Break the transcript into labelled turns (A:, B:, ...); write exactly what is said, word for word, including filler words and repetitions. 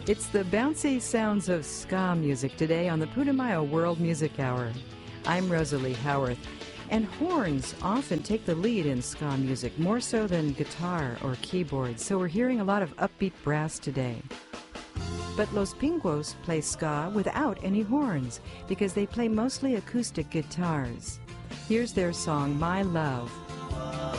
A: It's the bouncy sounds of ska music today on the Putumayo World Music Hour. I'm Rosalie Howarth, and horns often take the lead in ska music, more so than guitar or keyboard, so we're hearing a lot of upbeat brass today. But Los Pingos play ska without any horns because they play mostly acoustic guitars. Here's their song, My Love.